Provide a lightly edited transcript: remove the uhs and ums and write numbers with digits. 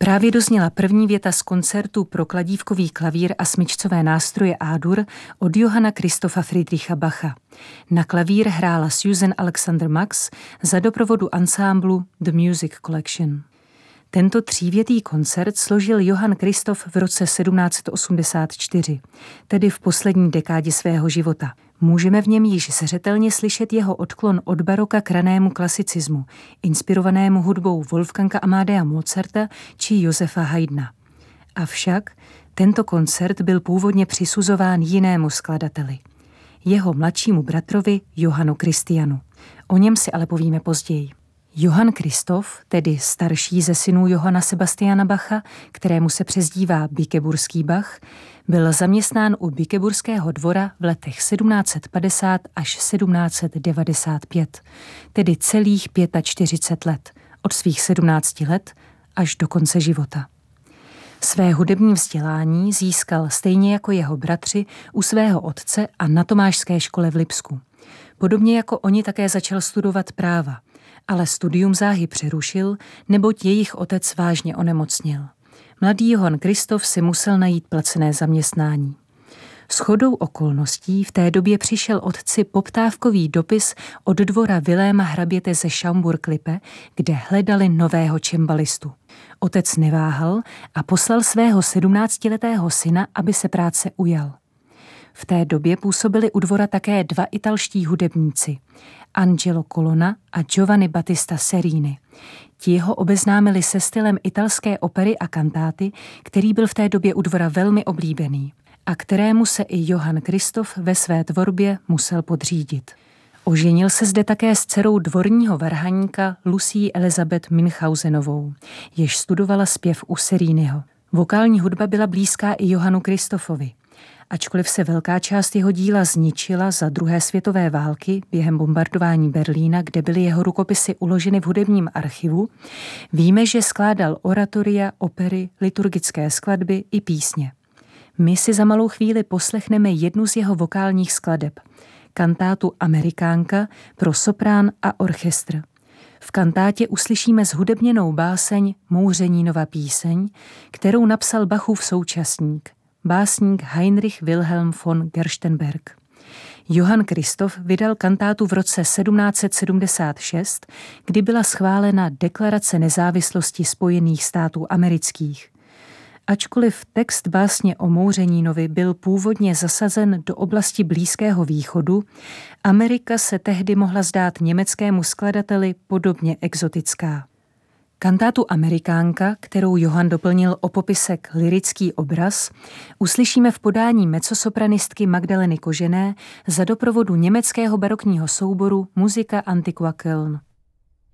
Právě dozněla první věta z koncertu pro kladívkový klavír a smyčcové nástroje A-dur od Johanna Christopha Friedricha Bacha. Na klavír hrála Susan Alexander Max za doprovodu ansámblu The Music Collection. Tento třívětý koncert složil Johann Christoph v roce 1784, tedy v poslední dekádě svého života. Můžeme v něm již zřetelně slyšet jeho odklon od baroka k ranému klasicismu, inspirovanému hudbou Wolfganga Amadea Mozarta či Josefa Haydna. Avšak tento koncert byl původně přisuzován jinému skladateli, jeho mladšímu bratrovi Johannu Christianu. O něm si ale povíme později. Johann Christoph, tedy starší ze synů Johanna Sebastiana Bacha, kterému se přezdívá Bückeburský Bach, byl zaměstnán u Bückeburského dvora v letech 1750 až 1795, tedy celých 45 let, od svých 17 let až do konce života. Své hudební vzdělání získal stejně jako jeho bratři u svého otce a na Tomášské škole v Lipsku. Podobně jako oni také začal studovat práva, ale studium záhy přerušil, neboť jejich otec vážně onemocněl. Mladý Johann Christoph si musel najít placené zaměstnání. Shodou okolností v té době přišel otci poptávkový dopis od dvora Viléma hraběte ze Schaumburg-Lippe, kde hledali nového čembalistu. Otec neváhal a poslal svého 17letého syna, aby se práce ujal. V té době působili u dvora také dva italští hudebníci, Angelo Colonna a Giovanni Battista Cerini. Ti ho obeznámili se stylem italské opery a kantáty, který byl v té době u dvora velmi oblíbený a kterému se i Johann Christoph ve své tvorbě musel podřídit. Oženil se zde také s dcerou dvorního varhaníka Lucí Elizabeth Münchhausenovou, jež studovala zpěv u Ceriniho. Vokální hudba byla blízká i Johannu Christophovi. Ačkoliv se velká část jeho díla zničila za druhé světové války během bombardování Berlína, kde byly jeho rukopisy uloženy v hudebním archivu, víme, že skládal oratoria, opery, liturgické skladby i písně. My si za malou chvíli poslechneme jednu z jeho vokálních skladeb, kantátu Amerikánka pro soprán a orchestr. V kantátě uslyšíme zhudebněnou báseň Mouřenínova píseň, kterou napsal Bachův současník, básník Heinrich Wilhelm von Gerstenberg. Johann Christoph vydal kantátu v roce 1776, kdy byla schválena Deklarace nezávislosti Spojených států amerických. Ačkoliv text básně o Mouřenínovi byl původně zasazen do oblasti Blízkého východu, Amerika se tehdy mohla zdát německému skladateli podobně exotická. Kantátu Amerikánka, kterou Johann doplnil o popisek Lyrický obraz, uslyšíme v podání mezzosopranistky Magdaleny Kožené za doprovodu německého barokního souboru Musica Antiqua Köln.